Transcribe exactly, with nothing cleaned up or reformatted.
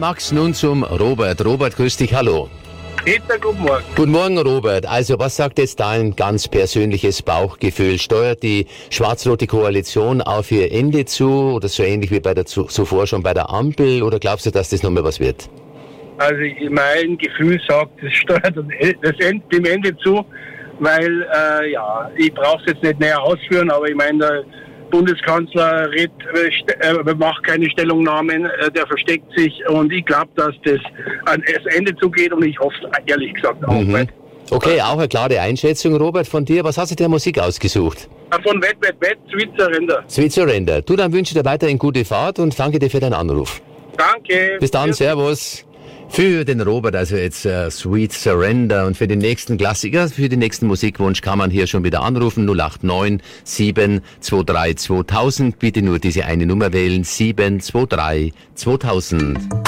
Max, nun zum Robert. Robert, grüß dich, hallo. Peter, guten Morgen. Guten Morgen, Robert. Also, was sagt jetzt dein ganz persönliches Bauchgefühl? Steuert die schwarz-rote Koalition auf ihr Ende zu oder so ähnlich wie bei der zuvor schon bei der Ampel? Oder glaubst du, dass das nochmal was wird? Also, mein Gefühl sagt, es steuert das Ende, dem Ende zu, weil, äh, ja, ich brauche es jetzt nicht näher ausführen, aber ich meine, der Bundeskanzler redet, äh, macht keine Stellungnahmen, äh, der versteckt sich und ich glaube, dass das an das Ende zugeht und ich hoffe es ehrlich gesagt auch. Mhm. Okay, auch eine klare Einschätzung, Robert, von dir. Was hast du der Musik ausgesucht? Von Wet, Wet, Wet, Sweet Surrender. Sweet Surrender. Du, dann wünsche ich dir weiterhin gute Fahrt und danke dir für deinen Anruf. Danke. Bis dann, servus. Für den Robert, also jetzt uh, Sweet Surrender, und für den nächsten Klassiker, für den nächsten Musikwunsch kann man hier schon wieder anrufen, null acht neun sieben zwei drei zweitausend, bitte nur diese eine Nummer wählen, sieben zwei drei zweitausend.